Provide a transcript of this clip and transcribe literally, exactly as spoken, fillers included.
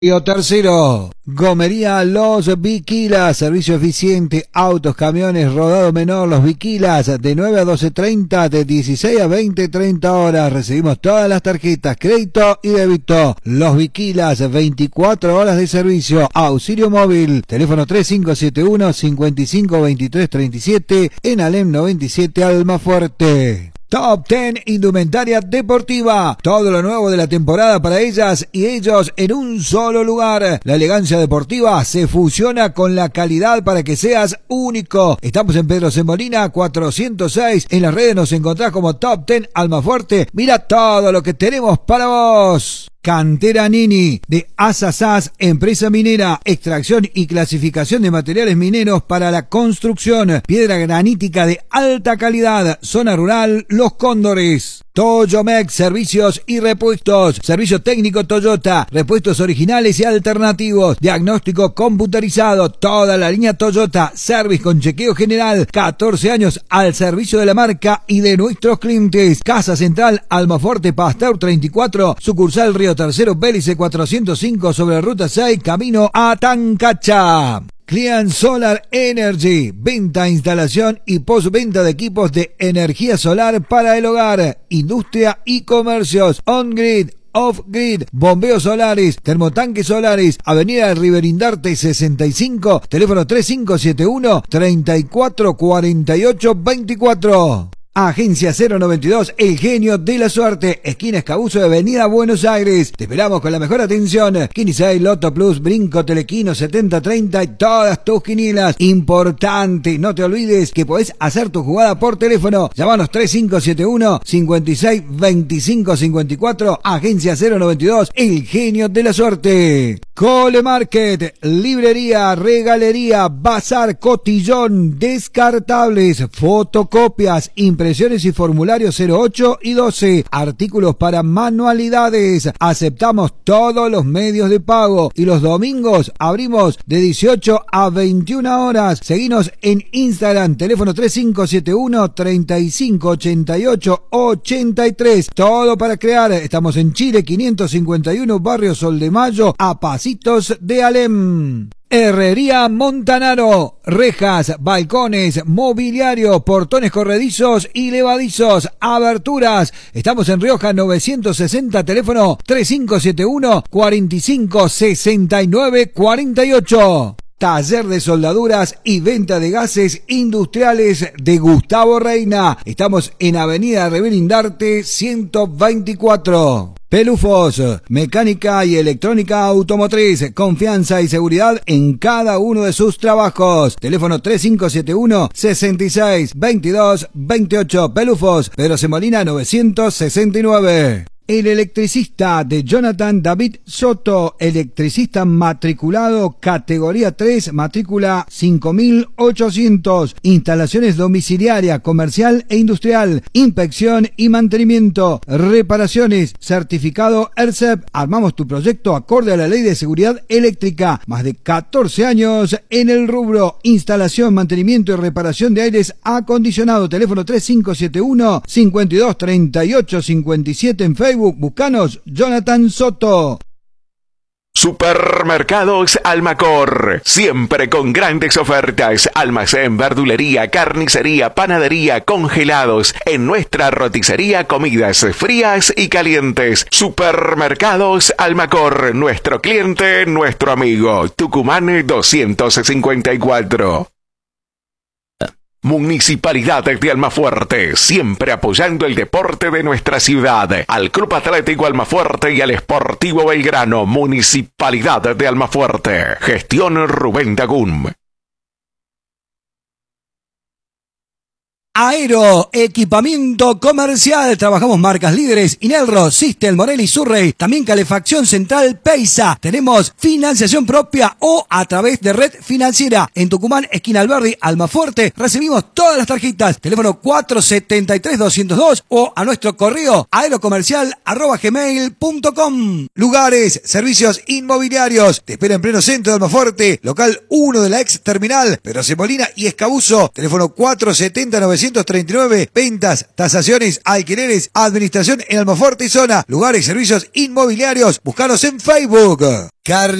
Y tercero, Gomería Los Viquilas, servicio eficiente, autos, camiones, rodado menor, Los Viquilas, de nueve a doce treinta, de dieciséis a veinte treinta horas. Recibimos todas las tarjetas, crédito y débito. Los Viquilas, veinticuatro horas de servicio, auxilio móvil, teléfono tres cinco siete uno, cinco cinco dos tres tres siete, en Alem noventa y siete, Almafuerte. Top diez Indumentaria Deportiva. Todo lo nuevo de la temporada para ellas y ellos en un solo lugar. La elegancia deportiva se fusiona con la calidad para que seas único. Estamos en Pedro Semolina cuatrocientos seis. En las redes nos encontrás como Top diez Almafuerte. Mira todo lo que tenemos para vos. Cantera Nini, de Asasás, empresa minera, extracción y clasificación de materiales mineros para la construcción, piedra granítica de alta calidad, zona rural, Los Cóndores. Toyomex, servicios y repuestos, servicio técnico Toyota, repuestos originales y alternativos, diagnóstico computarizado, toda la línea Toyota, service con chequeo general, catorce años al servicio de la marca y de nuestros clientes. Casa Central, Almafuerte, Pasteur treinta y cuatro, sucursal Río Tercero, Bélice cuatrocientos cinco, sobre la ruta seis, camino a Tancacha. Client Solar Energy, venta, instalación y postventa de equipos de energía solar para el hogar, industria y comercios, on-grid, off-grid, bombeos solares, termotanques solares, avenida Riverindarte sesenta y cinco, teléfono tres cinco siete uno, treinta y cuatro cuarenta y ocho veinticuatro. Agencia cero noventa y dos, El Genio de la Suerte, esquina Escabuzo de Avenida Buenos Aires. Te esperamos con la mejor atención. Quini seis, Loto Plus, Brinco, Telequino, setenta treinta y todas tus quinielas. Importante, no te olvides que podés hacer tu jugada por teléfono. Llámanos tres cinco siete uno, cinco seis dos cinco cinco cuatro. Agencia cero noventa y dos, El Genio de la Suerte. Cole Market, librería, regalería, bazar, cotillón, descartables, fotocopias, impresiones y formularios cero ocho y doce, artículos para manualidades. Aceptamos todos los medios de pago y los domingos abrimos de dieciocho a veintiuna horas. Seguinos en Instagram, teléfono tres cinco siete uno, treinta y cinco ochenta y ocho ochenta y tres. Todo para crear. Estamos en Chile quinientos cincuenta y uno, barrio Sol de Mayo, a pasitos de Alem. Herrería Montanaro, rejas, balcones, mobiliario, portones corredizos y levadizos, aberturas. Estamos en Rioja novecientos sesenta, teléfono tres cinco siete uno, cuarenta y cinco sesenta y nueve cuarenta y ocho. Taller de soldaduras y venta de gases industriales de Gustavo Reina. Estamos en Avenida Riverindarte ciento veinticuatro. Pelufos, mecánica y electrónica automotriz, confianza y seguridad en cada uno de sus trabajos. Teléfono tres cinco siete uno, sesenta y seis, veintidós veintiocho. Pelufos, Pedro Semolina novecientos sesenta y nueve. El electricista de Jonathan David Soto, electricista matriculado categoría tres, matrícula cinco mil ochocientos, instalaciones domiciliaria, comercial e industrial, inspección y mantenimiento, reparaciones, certificado E R C E P. Armamos tu proyecto acorde a la Ley de Seguridad Eléctrica, más de catorce años en el rubro, instalación, mantenimiento y reparación de aires acondicionados. Teléfono tres cinco siete uno, cincuenta y dos treinta y ocho cincuenta y siete en Facebook. Buscanos Jonathan Soto. Supermercados Almacor, siempre con grandes ofertas, almacén, verdulería, carnicería, panadería, congelados, en nuestra roticería, comidas frías y calientes. Supermercados Almacor, nuestro cliente, nuestro amigo. Tucumán doscientos cincuenta y cuatro. Municipalidad de Almafuerte, siempre apoyando el deporte de nuestra ciudad. Al Club Atlético Almafuerte y al Sportivo Belgrano. Municipalidad de Almafuerte. Gestión Rubén Dagún. Aero, equipamiento comercial. Trabajamos marcas líderes: Inelro, Sistel, Morelli, Surrey. También calefacción central Peisa. Tenemos financiación propia o a través de red financiera. En Tucumán, esquina Alberdi, Almafuerte. Recibimos todas las tarjetas. Teléfono cuatro siete tres, dos cero dos o a nuestro correo aerocomercial arroba gmail punto com. Lugares, servicios inmobiliarios. Te espera en pleno centro de Almafuerte. Local uno de la ex terminal Pedro Semolina y Escabuzo. Teléfono cuatro setenta, novecientos novecientos treinta y nueve. Ventas, tasaciones, alquileres, administración en Almafuerte y zona. Lugares y servicios inmobiliarios. Búscanos en Facebook. Carne